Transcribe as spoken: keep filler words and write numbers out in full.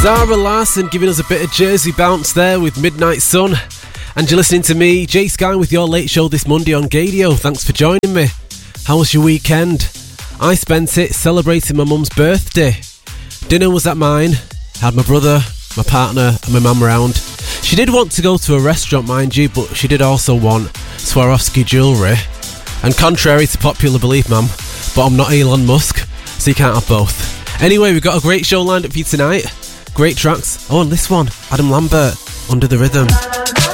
Zara Larsson giving us a bit of Jersey bounce there with Midnight Sun. And you're listening to me, Jay Sky, with your late show this Monday on Gadio. Thanks for joining me. How was your weekend? I spent it celebrating my mum's birthday. Dinner was at mine. Had my brother, my partner and my mum around. She did want to go to a restaurant, mind you, but she did also want Swarovski jewellery. And contrary to popular belief, ma'am, but I'm not Elon Musk, so you can't have both. Anyway, we've got a great show lined up for you tonight. Great tracks. Oh, and this one, Adam Lambert, Under the Rhythm.